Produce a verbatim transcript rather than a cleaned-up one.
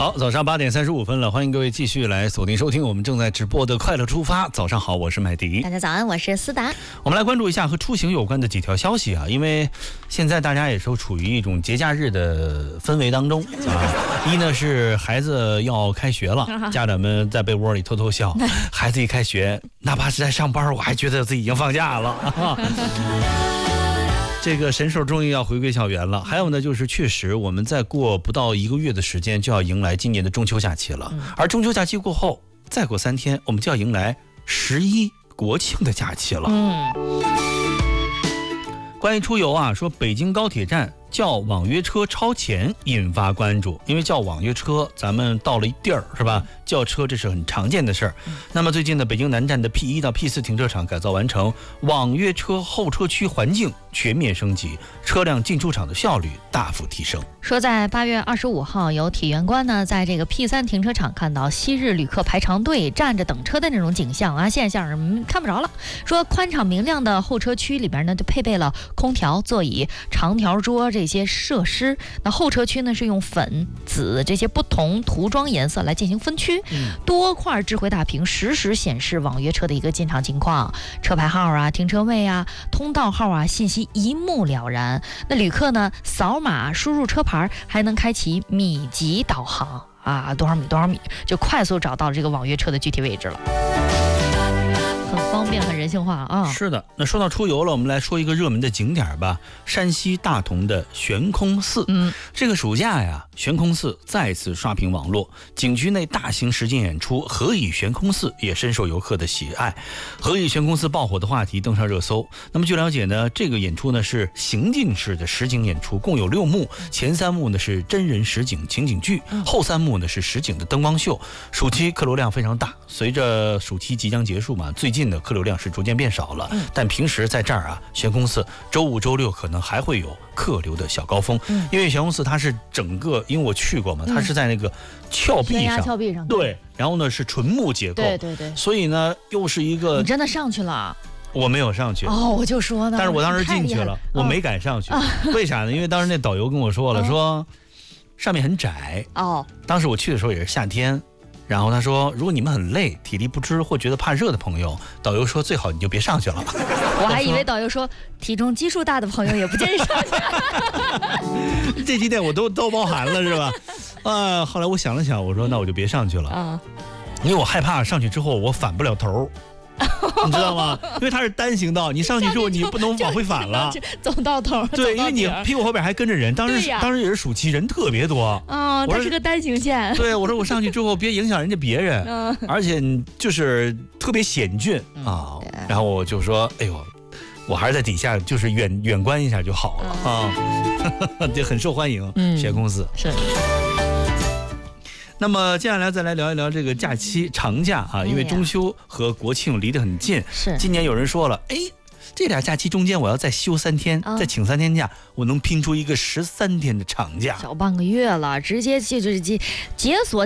好，早上八点三十五分了，欢迎各位继续来锁定收听我们正在直播的快乐出发。早上好，我是麦迪。 大家早安，我是思达。 我们来关注一下和出行有关的几条消息啊，因为现在大家也都处于一种节假日的氛围当中啊。一呢是孩子要开学了，家长们在被窝里偷偷笑，孩子一开学，哪怕是在上班，我还觉得自己已经放假了。啊这个神兽终于要回归校园了。还有呢，就是确实我们再过不到一个月的时间就要迎来今年的中秋假期了，而中秋假期过后，再过三天我们就要迎来十一国庆的假期了。嗯，关于出游啊，说北京高铁站叫网约车超前引发关注，因为叫网约车，咱们到了一地儿是吧？叫车这是很常见的事儿。那么最近呢，北京南站的 P 一到 P 四停车场改造完成，网约车候车区环境全面升级，车辆进出场的效率大幅提升。 说在八月二十五号，有体验官呢在这个 P 三停车场看到昔日旅客排长队站着等车的那种景象啊，现象嗯看不着了。说宽敞明亮的候车区里边呢，就配备了空调、座椅、长条桌这些设施。那候车区呢是用粉、紫这些不同涂装颜色来进行分区，嗯、多块智慧大屏实时显示网约车的一个进场情况，车牌号啊、停车位啊、通道号啊，信息一目了然。那旅客呢扫码输入车牌，还能开启米级导航啊，多少米多少米，就快速找到这个网约车的具体位置了。很方便，很人性化啊！ 是的，那说到出游了，我们来说一个热门的景点吧，山西大同的悬空寺。嗯，这个暑假呀，悬空寺再次刷屏网络，景区内大型实景演出《何以悬空寺》也深受游客的喜爱。何以悬空寺爆火的话题登上热搜。那么据了解呢，这个演出呢是行进式的实景演出，共有六幕，前三幕呢是真人实景情景剧，后三幕呢是实景的灯光秀。暑期客流量非常大，随着暑期即将结束嘛，最近的客流量是逐渐变少了，嗯、但平时在这儿啊，悬空寺周五、周六可能还会有客流的小高峰，嗯、因为悬空寺它是整个，因为我去过嘛，它是在那个峭壁上， 峭壁上， 对，然后呢是纯木结构， 对对对， 所以呢又是一个， 你真的上去了？ 我没有上去哦，我就说呢， 但是我当时进去了，我没敢上去，哦、为啥呢？因为当时那导游跟我说了，哦、说上面很窄哦，当时我去的时候也是夏天。然后他说，如果你们很累、体力不支或觉得怕热的朋友，导游说最好你就别上去了。 我还以为导游说体重基数大的朋友也不建议上去。 这几点我都都包含了是吧？啊，后来我想了想，我说那我就别上去了啊，因为我害怕上去之后我返不了头。你知道吗？因为它是单行道，你上去之后你不能往回返了， 走到头。 对，因为你屁股后边还跟着人，当时当时也是暑期，人特别多。 嗯，它是个单行线。 对，我说我上去之后别影响人家别人，嗯、而且就是特别险峻啊。然后我就说，哎呦，我还是在底下，就是远远观一下就好了、嗯、啊，这很受欢迎。嗯，悬空寺是。 那么接下来再来聊一聊这个假期长假啊，因为中秋和国庆离得很近，是今年有人说了，哎，这俩假期中间我要再休三天，啊、再请三天假，我能拼出一个十三天的长假， 小半个月了，直接就是解解锁。